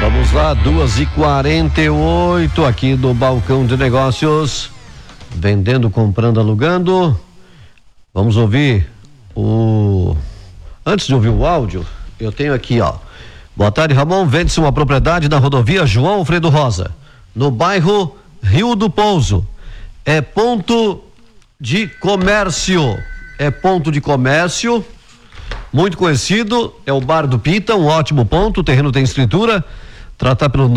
Vamos lá, 2h48 aqui no Balcão de Negócios. Vendendo, comprando, alugando. Vamos ouvir Antes de ouvir o áudio, eu tenho aqui, ó. Boa tarde, Ramon. Vende-se uma propriedade na rodovia João Alfredo Rosa, no bairro Rio do Pouso. É ponto de comércio. Muito conhecido, é o Bar do Pita, um ótimo ponto. O terreno tem escritura. Tratar pelo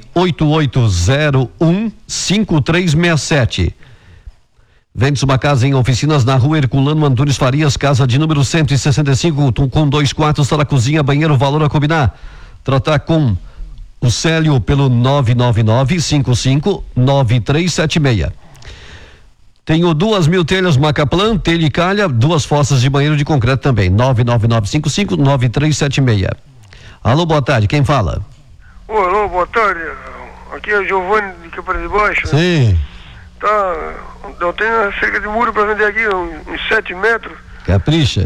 988015367. Vende-se uma casa em oficinas na rua Herculano Antunes Farias, casa de número 165, com 2 quartos, sala, cozinha, banheiro, valor a combinar. Tratar com o Célio pelo 999559376. Tenho 2.000 telhas Macaplan, telha e calha, 2 fossas de banheiro de concreto também. 999559376. Alô, boa tarde, quem fala? Alô, boa tarde. Aqui é o Giovanni de Capara de Baixo. Sim. Tá, eu tenho cerca de muro para vender aqui, uns 7 metros. Capricha.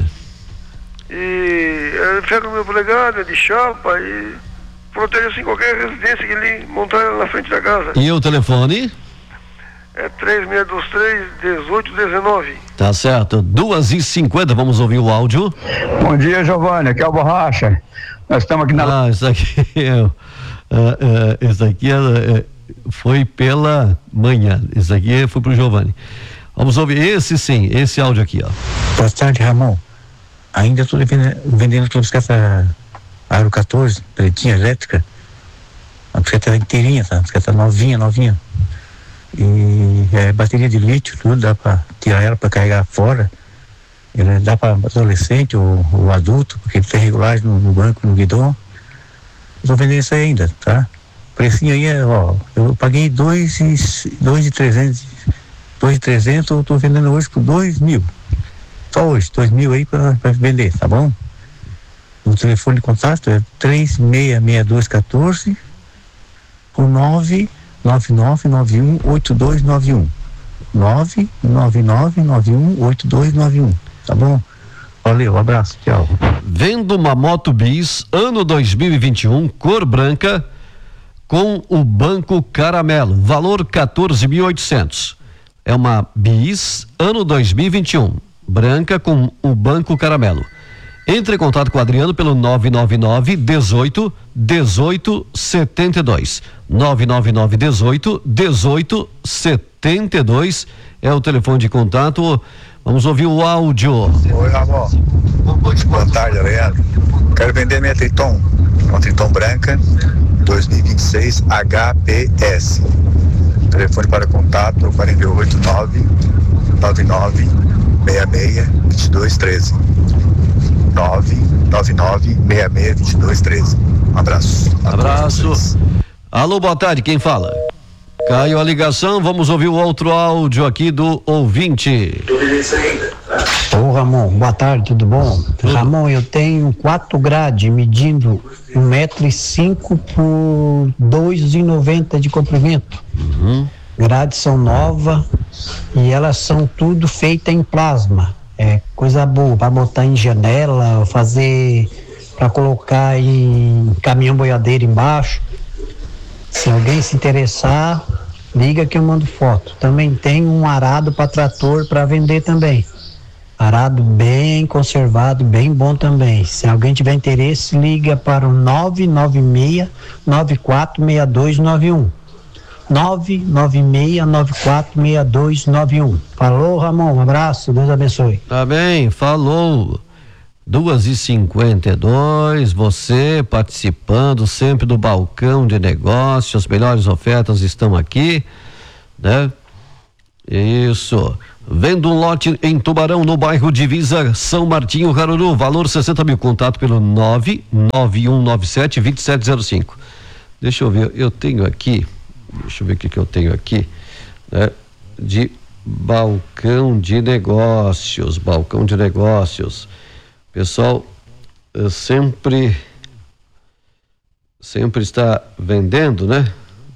E é ferro meu polegada, de chapa e protege assim qualquer residência que ele montar na frente da casa. E o telefone? É 3623-1819. Tá certo, 2h50, vamos ouvir o áudio. Bom dia, Giovanni, aqui é o Borracha. Nós estamos aqui na... Isso aqui foi pela manhã. Isso aqui foi pro Giovanni. Vamos ouvir esse áudio aqui, ó. Boa tarde, Ramon. Ainda estou vendendo aquela bicicleta Aro 14, pretinha, elétrica. A bicicleta inteirinha, tá? A bicicleta novinha. E é bateria de lítio, tudo, dá para tirar ela para carregar fora. Dá para adolescente ou adulto, porque ele tem regulagem no banco, no guidão. Estou vendendo isso aí ainda, tá? O precinho aí eu paguei 2.300, eu estou vendendo hoje por 2.000. Só hoje, 2.000 aí para vender, tá bom? O telefone de contato é 366214 por 999918291. 999918291. Tá bom? Valeu, abraço, tchau. Vendo uma moto bis, ano 2021, cor branca, com o Banco Caramelo, valor 14.800. É uma bis, ano 2021, branca com o Banco Caramelo. Entre em contato com o Adriano pelo 999 18 72. 999 18 72 é o telefone de contato. Vamos ouvir o áudio. Oi, Ramon. Boa tarde, Leandro. Quero vender minha Triton. Uma Triton branca, 2026 HPS. Telefone para contato 489 99 66 2213. 999 66 2213. Um abraço. Abraço. Alô, boa tarde, quem fala? Caiu a ligação, vamos ouvir o outro áudio aqui do ouvinte. Ô Ramon, boa tarde, tudo bom? Ramon, eu tenho 4 grades medindo 1,5 m por 2,90 de comprimento. Grades são novas e elas são tudo feitas em plasma. É coisa boa para botar em janela, fazer para colocar em caminhão boiadeiro embaixo. Se alguém se interessar, liga que eu mando foto. Também tem um arado para trator para vender também. Arado bem conservado, bem bom também. Se alguém tiver interesse, liga para o 996-946291. 996-946291. Falou, Ramon, um abraço, Deus abençoe. Tá bem, falou. 2h52, você participando sempre do Balcão de Negócios, as melhores ofertas estão aqui, né? Isso. Vendo um lote em Tubarão, no bairro Divisa, São Martinho, Caruru, valor 60 mil, contato pelo 99197-2705. Deixa eu ver, eu tenho aqui, deixa eu ver o que eu tenho aqui, né? De Balcão de Negócios, Pessoal, sempre está vendendo, né?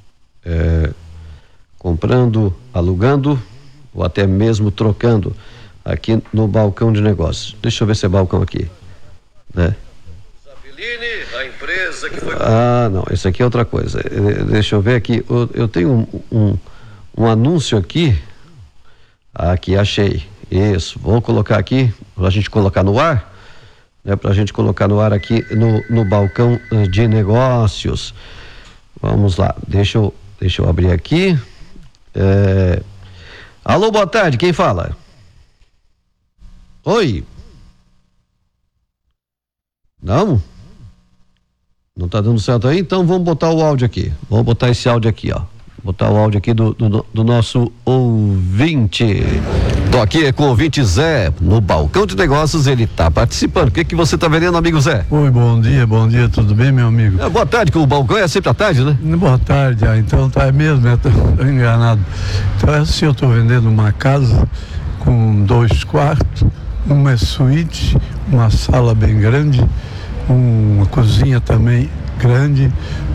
Comprando, alugando ou até mesmo trocando aqui no Balcão de Negócios. Deixa eu ver se é balcão aqui, né? A empresa Ah, não, esse aqui é outra coisa. Deixa eu ver aqui. Eu tenho um anúncio aqui. Aqui, achei. Isso, vou colocar aqui, pra gente colocar no ar, né? Pra gente colocar no ar aqui no balcão de negócios. Vamos lá, deixa eu abrir aqui. Alô, boa tarde, quem fala? Oi. Não? Não tá dando certo aí? Então vamos botar o áudio aqui. Vamos botar esse áudio aqui, ó. Botar o áudio aqui do nosso ouvinte. Tô aqui com o ouvinte Zé, no balcão de negócios, ele tá participando. O que você tá vendendo, amigo Zé? Oi, bom dia, tudo bem, meu amigo? Boa tarde, que o balcão é sempre à tarde, né? Boa tarde, então tá mesmo, tô enganado. Então assim, eu tô vendendo uma casa com 2 quartos, uma suíte, uma sala bem grande, uma cozinha também grande,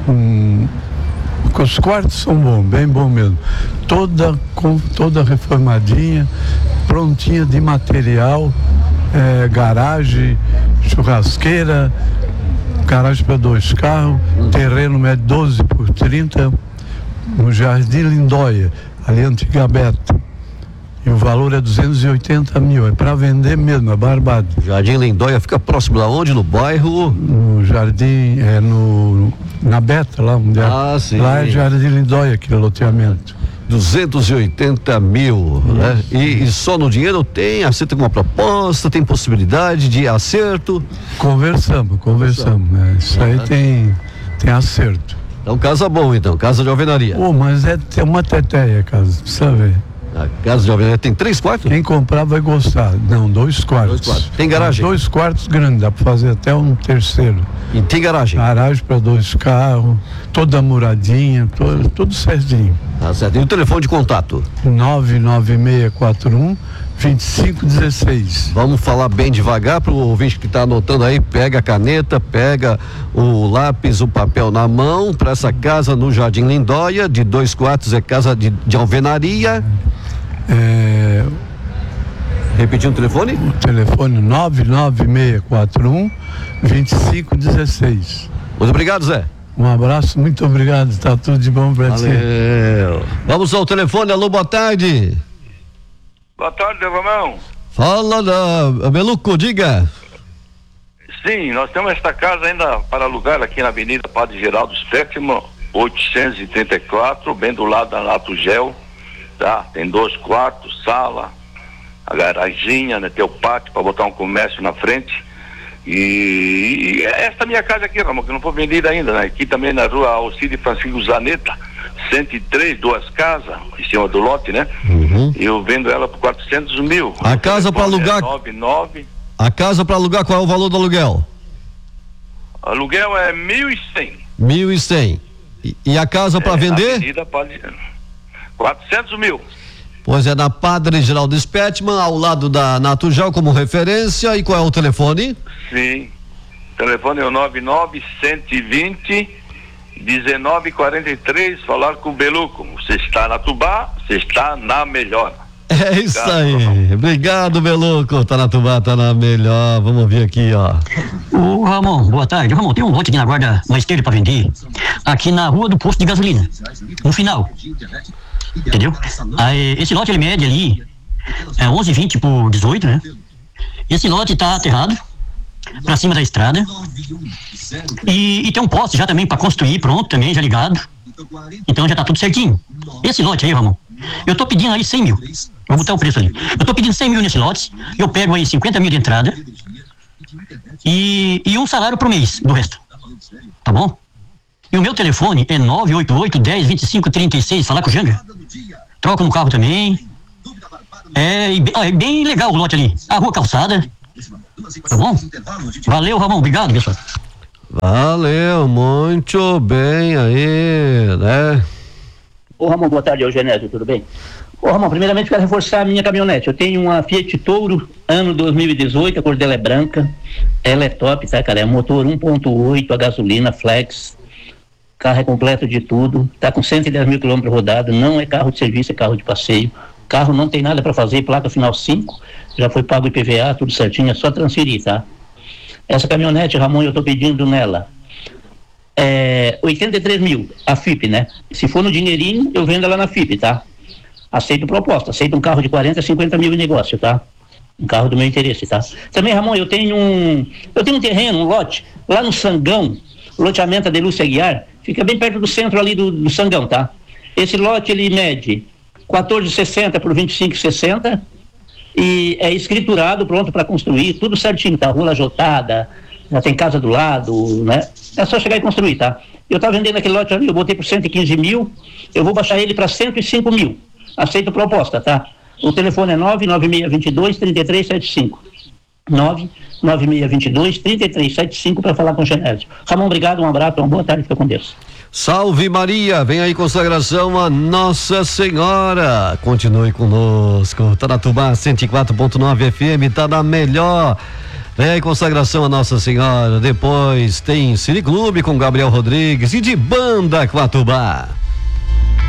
os quartos são bons, bem bom mesmo. Toda reformadinha, prontinha de material, garagem, churrasqueira, garagem para 2 carros, terreno médio 12 por 30, no Jardim Lindóia, ali Antiga Beta. E o valor é 280 mil, é para vender mesmo, é barbado. Jardim Lindóia fica próximo da onde? No bairro? No Jardim, na Beta, lá onde sim. Lá é Jardim Lindóia, aquele loteamento. 280 mil, né? E só no dinheiro aceita alguma proposta, tem possibilidade de acerto? Conversamos, né? Isso aí tem acerto. Então casa bom, casa de alvenaria. Mas tem uma teteia, casa, precisa ver. A casa de alvenaria tem 3 quartos? Quem comprar vai gostar. Não, 2 quartos. 2 quartos. Tem garagem? 2 quartos grandes, dá para fazer até um terceiro. E tem garagem? Garagem para 2 carros, toda muradinha, tudo certinho. Tá certo. E o telefone de contato? 99641-2516. Vamos falar bem devagar para o ouvinte que está anotando aí. Pega a caneta, pega o lápis, o papel na mão, para essa casa no Jardim Lindóia, de 2 quartos, é casa de alvenaria. Repetindo o telefone? O telefone 99641-2516. Muito obrigado, Zé. Um abraço, muito obrigado, tá tudo de bom pra ti. Vamos ao telefone, alô, boa tarde. Boa tarde, Romão. Fala, Beluco, diga. Sim, nós temos esta casa ainda para alugar aqui na Avenida Padre Geraldo Stetman, 834, bem do lado da Natugel, tá? Tem 2 quartos, sala, a garaginha, né? Tem o pátio para botar um comércio na frente. E esta minha casa aqui, Ramon, que não foi vendida ainda, né? Aqui também na rua Alcide Francisco Zanetta, 103, 2 casas, em cima do lote, né? Eu vendo ela por 400 mil. A casa para alugar. 99. A casa para alugar, qual é o valor do aluguel? Aluguel é 1.100. 1.100. E a casa para vender? 400 mil. Pois é, na Padre Geraldo Spetman, ao lado da Natugel como referência. E qual é o telefone? Sim, o telefone é o 99-120-1943, falar com o Beluco. Você está na Tubá, você está na melhor. É isso aí. Obrigado, Beluco. Tá na Tubá, tá na melhor. Vamos ouvir aqui, ó. Ô, Ramon, boa tarde. Ramon, tem um lote aqui na guarda mais esteira para vender, aqui na rua do posto de gasolina, no final. Entendeu? Aí, esse lote ele mede ali 11,20 por 18, né? Esse lote tá aterrado pra cima da estrada e tem um poste já também para construir, pronto também, já ligado. Então já tá tudo certinho. Esse lote aí, Ramon, eu tô pedindo aí 100 mil. Vou botar o preço ali. Eu tô pedindo 100 mil nesse lote, eu pego aí 50 mil de entrada e um salário por mês do resto. Tá bom? E o meu telefone é 988-10-25-36, falar com o Janga. Troca no carro também. É bem legal o lote ali. A rua calçada. Tá bom? Valeu, Ramon. Obrigado, pessoal. Valeu, muito bem aí, né? Ô, Ramon, boa tarde. É o Genésio, tudo bem? Ô, Ramon, primeiramente quero reforçar a minha caminhonete. Eu tenho uma Fiat Toro, ano 2018, a cor dela é branca. Ela é top, tá, cara? É motor 1.8, a gasolina, flex. Carro é completo de tudo, tá com 110 mil quilômetros rodados, não é carro de serviço, é carro de passeio. Carro não tem nada para fazer, placa final 5, já foi pago IPVA, tudo certinho, é só transferir, tá? Essa caminhonete, Ramon, eu tô pedindo nela 83 mil, a FIP, né? Se for no dinheirinho, eu vendo ela na FIP, tá? Aceito proposta, aceito um carro de 40, 50 mil em negócio, tá? Um carro do meu interesse, tá? Também, Ramon, eu tenho um terreno, um lote, lá no Sangão, loteamento da Lúcia Aguiar, fica bem perto do centro ali do Sangão, tá? Esse lote, ele mede 14,60 por 25,60 e é escriturado, pronto para construir, tudo certinho, tá? Rua lajotada, já tem casa do lado, né? É só chegar e construir, tá? Eu tava vendendo aquele lote ali, eu botei por 115 mil, eu vou baixar ele para 105 mil. Aceito proposta, tá? O telefone é 99622-3375. 99622-3375 para falar com o Genésio. Ramon, obrigado, um abraço, uma boa tarde, fica com Deus. Salve Maria, vem aí consagração a Nossa Senhora. Continue conosco. Tá na Tubá 104.9 FM, tá na melhor. Vem aí consagração a Nossa Senhora. Depois tem Cine Clube com Gabriel Rodrigues e de banda Quatubá.